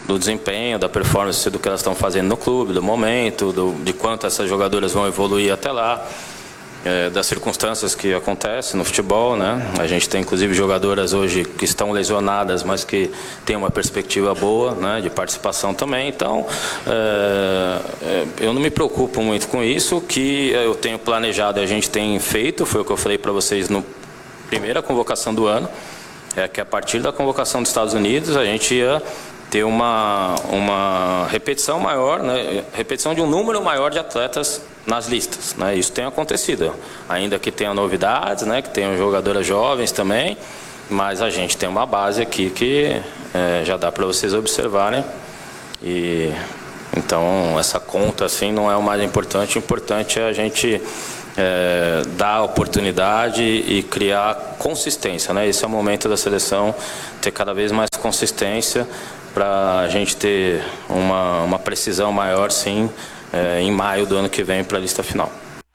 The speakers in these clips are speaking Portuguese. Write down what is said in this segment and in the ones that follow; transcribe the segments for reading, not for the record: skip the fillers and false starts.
do desempenho, da performance do que elas estão fazendo no clube, do momento, de quanto essas jogadoras vão evoluir até lá, das circunstâncias que acontecem no futebol, né? A gente tem inclusive jogadoras hoje que estão lesionadas, mas que têm uma perspectiva boa, né, de participação também. Então, eu não me preocupo muito com isso. O que eu tenho planejado e a gente tem feito, foi o que eu falei para vocês na primeira convocação do ano, é que a partir da convocação dos Estados Unidos a gente ia ter uma repetição maior, né, repetição de um número maior de atletas nas listas, né? Isso tem acontecido, ainda que tenha novidades, né, que tenham jogadoras jovens também, mas a gente tem uma base aqui que já dá para vocês observarem. E então essa conta assim não é o mais importante. O importante é a gente dar oportunidade e criar consistência, né? Esse é o momento da seleção ter cada vez mais consistência para a gente ter uma precisão maior, sim, em maio do ano que vem para a lista final.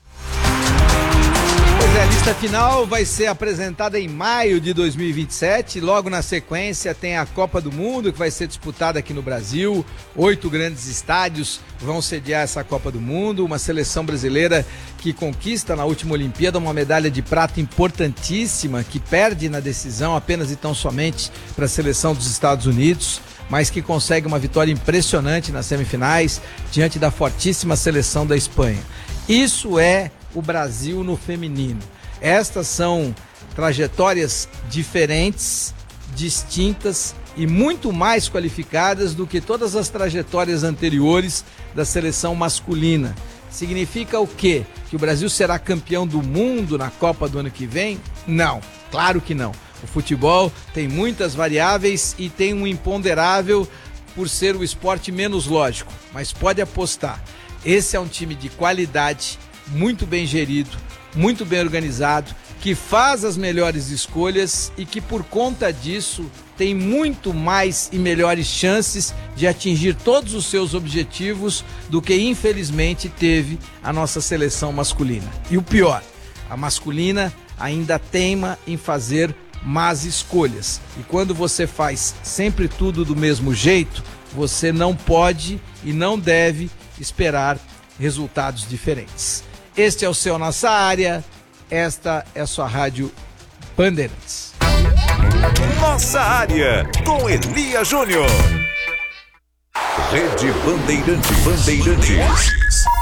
Pois é, a lista final vai ser apresentada em maio de 2027. Logo na sequência tem a Copa do Mundo, que vai ser disputada aqui no Brasil. 8 grandes estádios vão sediar essa Copa do Mundo. Uma seleção brasileira que conquista na última Olimpíada uma medalha de prata importantíssima, que perde na decisão apenas e tão somente para a seleção dos Estados Unidos, mas que consegue uma vitória impressionante nas semifinais diante da fortíssima seleção da Espanha. Isso é o Brasil no feminino. Estas são trajetórias diferentes, distintas e muito mais qualificadas do que todas as trajetórias anteriores da seleção masculina. Significa o quê? Que o Brasil será campeão do mundo na Copa do ano que vem? Não, claro que não. O futebol tem muitas variáveis e tem um imponderável por ser o esporte menos lógico, mas pode apostar. Esse é um time de qualidade, muito bem gerido, muito bem organizado, que faz as melhores escolhas e que por conta disso tem muito mais e melhores chances de atingir todos os seus objetivos do que infelizmente teve a nossa seleção masculina. E o pior, a masculina ainda teima em fazer más escolhas. E quando você faz sempre tudo do mesmo jeito, você não pode e não deve esperar resultados diferentes. Este é o seu Nossa Área, esta é a sua Rádio Bandeirantes. Nossa Área, com Elia Júnior. Rede Bandeirantes.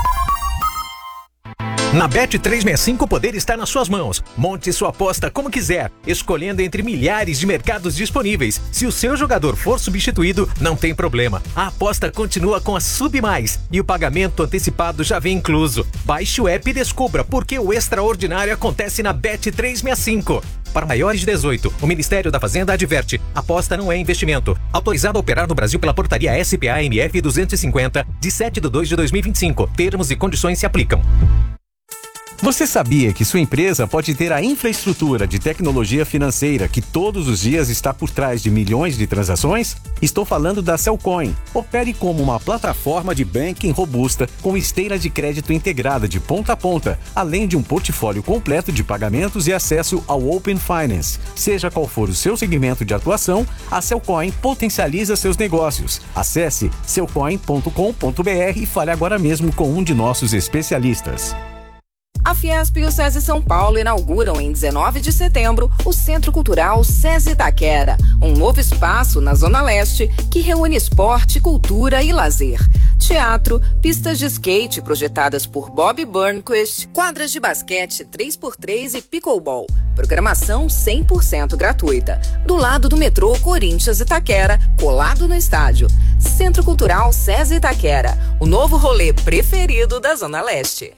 Na Bet365 o poder está nas suas mãos. Monte sua aposta como quiser, escolhendo entre milhares de mercados disponíveis. Se o seu jogador for substituído, não tem problema. A aposta continua com a Sub Mais e o pagamento antecipado já vem incluso. Baixe o app e descubra por que o extraordinário acontece na Bet365. Para maiores de 18, o Ministério da Fazenda adverte: aposta não é investimento. Autorizado a operar no Brasil pela portaria SPA-MF 250, de 7/2/2025. Termos e condições se aplicam. Você sabia que sua empresa pode ter a infraestrutura de tecnologia financeira que todos os dias está por trás de milhões de transações? Estou falando da Cellcoin. Opere como uma plataforma de banking robusta com esteira de crédito integrada de ponta a ponta, além de um portfólio completo de pagamentos e acesso ao Open Finance. Seja qual for o seu segmento de atuação, a Cellcoin potencializa seus negócios. Acesse cellcoin.com.br e fale agora mesmo com um de nossos especialistas. A Fiesp e o SESI São Paulo inauguram em 19 de setembro o Centro Cultural SESI Itaquera, um novo espaço na Zona Leste que reúne esporte, cultura e lazer. Teatro, pistas de skate projetadas por Bob Burnquist, quadras de basquete 3x3 e pickleball. Programação 100% gratuita. Do lado do metrô Corinthians Itaquera, colado no estádio. Centro Cultural SESI Itaquera, o novo rolê preferido da Zona Leste.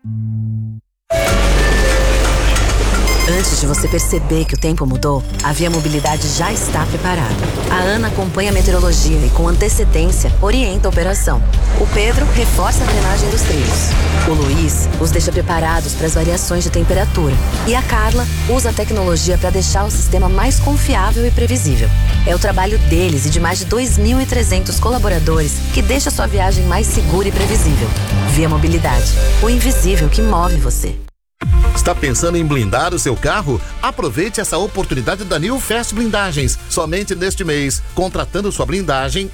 Antes de você perceber que o tempo mudou, a Via Mobilidade já está preparada. A Ana acompanha a meteorologia e, com antecedência, orienta a operação. O Pedro reforça a drenagem dos trilhos. O Luiz os deixa preparados para as variações de temperatura. E a Carla usa a tecnologia para deixar o sistema mais confiável e previsível. É o trabalho deles e de mais de 2.300 colaboradores que deixa sua viagem mais segura e previsível. Via Mobilidade, o invisível que move você. Está pensando em blindar o seu carro? Aproveite essa oportunidade da New Fast Blindagens. Somente neste mês, contratando sua blindagem